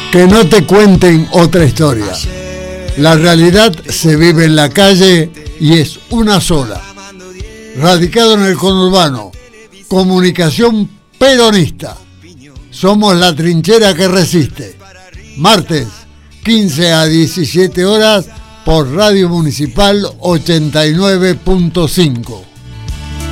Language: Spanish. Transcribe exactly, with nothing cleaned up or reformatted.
Que no te cuenten otra historia. La realidad se vive en la calle y es una sola. Radicado en el conurbano, comunicación peronista. Somos la trinchera que resiste. Martes, quince a diecisiete horas, por Radio Municipal ochenta y nueve punto cinco.